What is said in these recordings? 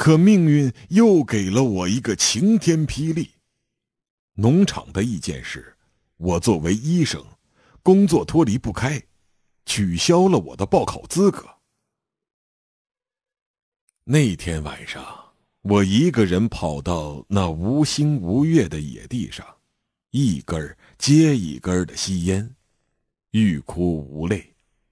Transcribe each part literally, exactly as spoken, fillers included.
可命运又给了我一个晴天霹雳。农场的意见是，我作为医生，工作脱离不开，取消了我的报考资格。那天晚上，我一个人跑到那无星无月的野地上，一根接一根的吸烟，欲哭无泪。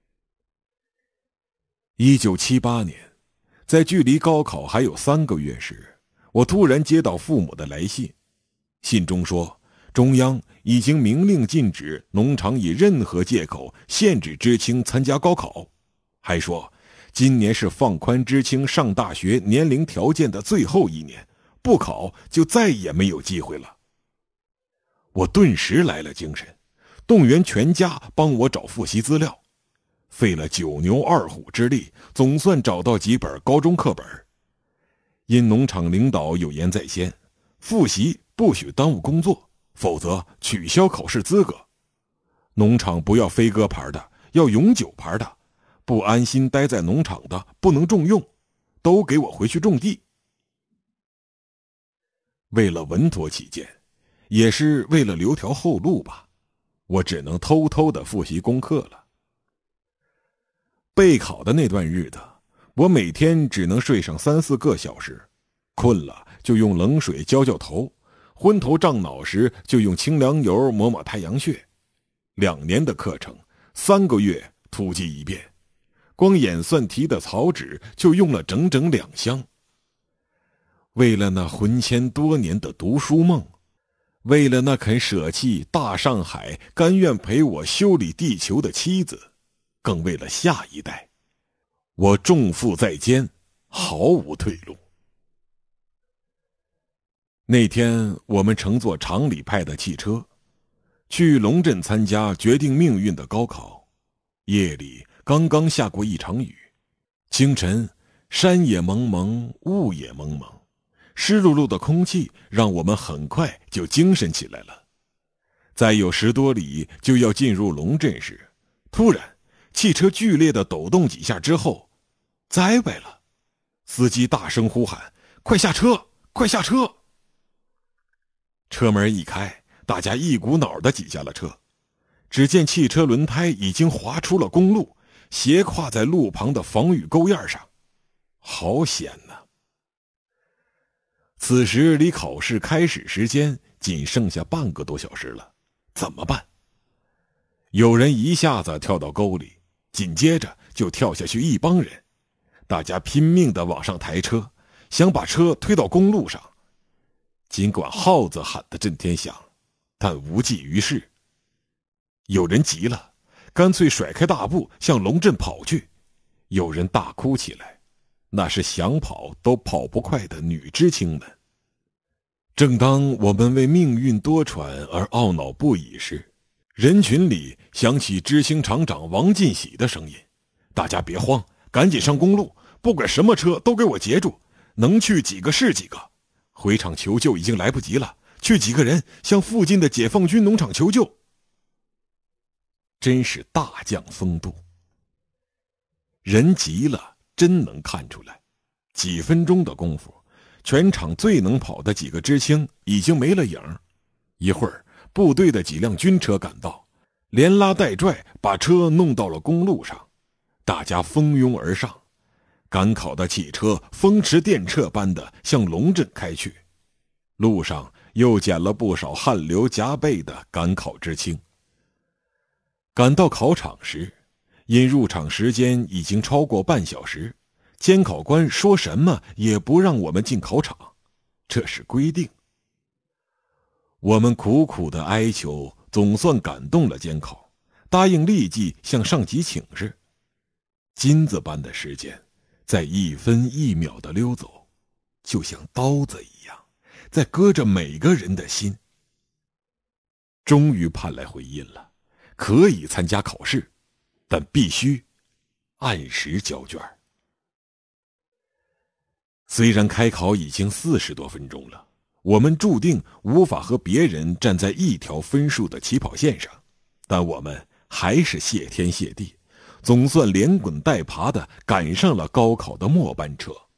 一九七八年，在距离高考还有三个月时，我突然接到父母的来信，信中说，中央已经明令禁止农场以任何借口限制知青参加高考，还说今年是放宽知青上大学年龄条件的最后一年，不考就再也没有机会了。我顿时来了精神，动员全家帮我找复习资料，费了九牛二虎之力，总算找到几本高中课本。因农场领导有言在先，复习不许耽误工作，否则取消考试资格。农场不要飞鸽牌的，要永久牌的，不安心待在农场的不能重用，都给我回去种地。为了稳妥起见，也是为了留条后路吧，我只能偷偷的复习功课了。备考的那段日子，我每天只能睡上三四个小时，困了就用冷水浇浇头，昏头胀脑时就用清凉油抹抹太阳穴。两年的课程，三个月突击一遍，光演算题的草纸就用了整整两箱。为了那魂牵多年的读书梦，为了那肯舍弃大上海甘愿陪我修理地球的妻子，更为了下一代，我重负在肩，毫无退路。那天我们乘坐厂里派的汽车去龙镇参加决定命运的高考。夜里刚刚下过一场雨，清晨山也蒙蒙，雾也蒙蒙，湿漉漉的空气让我们很快就精神起来了。再有十多里就要进入龙镇时，突然汽车剧烈的抖动几下之后，栽歪了。司机大声呼喊：快下车，快下车！车门一开，大家一股脑地挤下了车。只见汽车轮胎已经滑出了公路，斜跨在路旁的防雨沟沿上，好险呐！此时离考试开始时间仅剩下半个多小时了，怎么办？有人一下子跳到沟里，紧接着就跳下去一帮人，大家拼命地往上抬车，想把车推到公路上。尽管号子喊得震天响，但无济于事。有人急了，干脆甩开大步向龙镇跑去，有人大哭起来，那是想跑都跑不快的女知青们。正当我们为命运多舛而懊恼不已时，人群里响起知青厂长王进喜的声音：大家别慌，赶紧上公路，不管什么车都给我截住，能去几个是几个，回厂求救已经来不及了，去几个人向附近的解放军农场求救。真是大将风度，人急了真能看出来。几分钟的功夫，全场最能跑的几个知青已经没了影。一会儿部队的几辆军车赶到，连拉带拽把车弄到了公路上，大家蜂拥而上，赶考的汽车风驰电掣般的向龙镇开去。路上又捡了不少汗流浃背的赶考知青。赶到考场时，因入场时间已经超过半小时，监考官说什么也不让我们进考场，这是规定。我们苦苦的哀求总算感动了监考，答应立即向上级请示。金子般的时间在一分一秒的溜走，就像刀子一样在割着每个人的心。终于盼来回音了，可以参加考试，但必须按时交卷。虽然开考已经四十多分钟了，我们注定无法和别人站在一条分数的起跑线上，但我们还是谢天谢地，总算连滚带爬地赶上了高考的末班车。